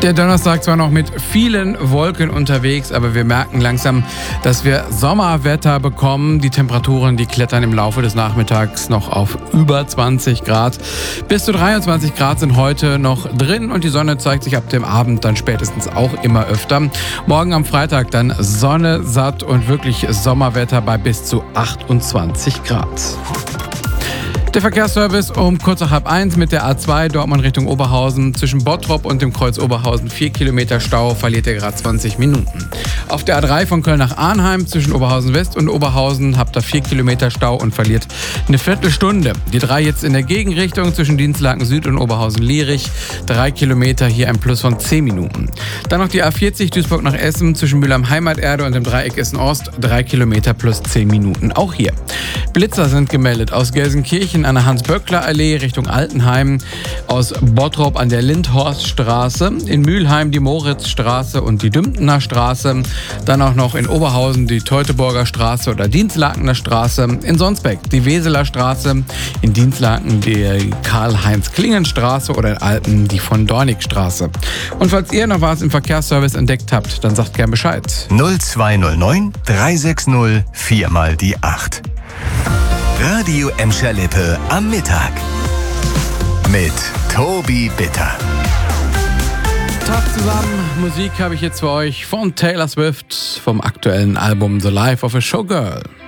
Der Donnerstag zwar noch mit vielen Wolken unterwegs, aber wir merken langsam, dass wir Sommerwetter bekommen. Die Temperaturen, die klettern im Laufe des Nachmittags noch auf über 20 Grad. Bis zu 23 Grad sind heute noch drin und die Sonne zeigt sich ab dem Abend dann spätestens auch immer öfter. Morgen am Freitag dann Sonne, satt und wirklich Sommerwetter bei bis zu 28 Grad. Der Verkehrsservice um kurz nach 12:30 mit der A2 Dortmund Richtung Oberhausen. Zwischen Bottrop und dem Kreuz Oberhausen 4 Kilometer Stau, verliert ihr gerade 20 Minuten. Auf der A3 von Köln nach Arnheim zwischen Oberhausen West und Oberhausen habt ihr 4 Kilometer Stau und verliert eine Viertelstunde. Die 3 jetzt in der Gegenrichtung zwischen Dinslaken Süd und Oberhausen-Lierich. 3 Kilometer, hier ein Plus von 10 Minuten. Dann noch die A40 Duisburg nach Essen zwischen Mülheim Heimaterde und dem Dreieck Essen-Ost. 3 Kilometer plus 10 Minuten. Auch hier. Blitzer sind gemeldet aus Gelsenkirchen an der Hans-Böckler-Allee Richtung Altenheim, aus Bottrop an der Lindhorststraße, in Mülheim die Moritzstraße und die Dümtener Straße, dann auch noch in Oberhausen die Teutoburger Straße oder Dinslakener Straße, in Sonsbeck die Weseler Straße, in Dinslaken die Karl-Heinz-Klingen-Straße oder in Alten die von Dornig-Straße. Und falls ihr noch was im Verkehrsservice entdeckt habt, dann sagt gern Bescheid. 0209 360 4 mal die 8. Radio Emscher-Lippe am Mittag mit Tobi Bitter. Tag zusammen, Musik habe ich jetzt für euch von Taylor Swift vom aktuellen Album The Life of a Showgirl.